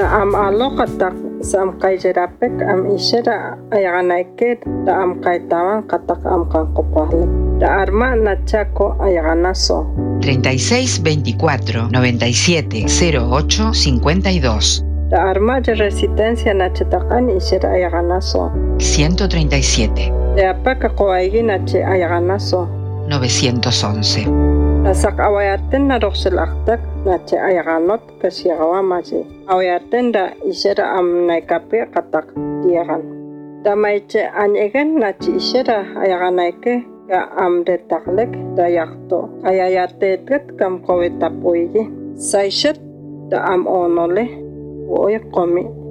Da am aloqatak sam qayjerapek am ishera ayaganaike da am qaytawan qatak am kanqopaqlek. Da arma nachako ayaganaso. 36 24 97 08 52. Da arma de resistencia nachatakan ishera ayaganaso. 137. De apaka qoaigi nache ayaganaso. 911. Da sak awayaten na roxelaktak nache ayaganot kasiagawamaji. Awayaten da ishera am naikape qatak diagan. Da maiche anyegen nache ishera ayaganaike ka am de taklek da yakto. Ayayatetet kam kowetapuigi. Saishet da am onole. Oye komi